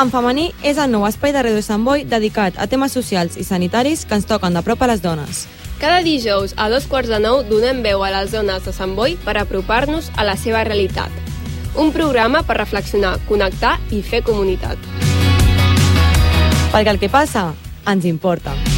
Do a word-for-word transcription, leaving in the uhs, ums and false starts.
En Femení és el nou espai de Ràdio Sant Boi dedicat a temes socials i sanitaris que ens toquen de prop a les dones. Cada dijous a dos quarts de nou donem veu a les dones de Sant Boi per apropar-nos a la seva realitat. Un programa per reflexionar, connectar i fer comunitat. Perquè el que passa ens importa.